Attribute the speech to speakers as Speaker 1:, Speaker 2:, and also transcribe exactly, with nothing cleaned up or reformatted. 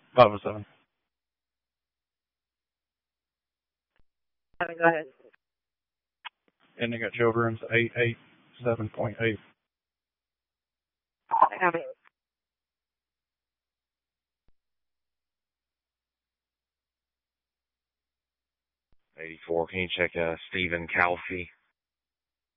Speaker 1: five oh seven.
Speaker 2: Go ahead.
Speaker 1: Ending at Joe Burns eight eight seven point eight.
Speaker 2: Copy.
Speaker 3: eighty-four, can you check uh, Stephen Calfee?